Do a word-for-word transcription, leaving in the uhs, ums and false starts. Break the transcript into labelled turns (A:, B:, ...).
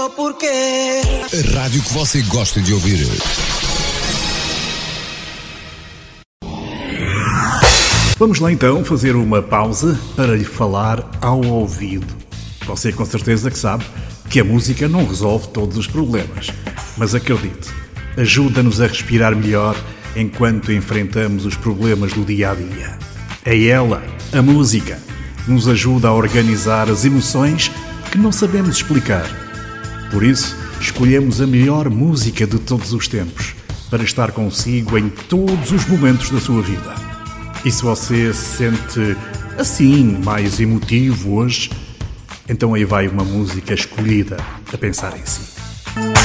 A: Porquê?
B: A rádio que você gosta de ouvir.
C: Vamos lá então fazer uma pausa para lhe falar ao ouvido. Você com certeza que sabe que a música não resolve todos os problemas, mas acredite, ajuda-nos a respirar melhor enquanto enfrentamos os problemas do dia-a-dia. É ela, a música, que nos ajuda a organizar as emoções que não sabemos explicar. Por isso, escolhemos a melhor música de todos os tempos para estar consigo em todos os momentos da sua vida. E se você se sente assim, mais emotivo hoje, então aí vai uma música escolhida a pensar em si.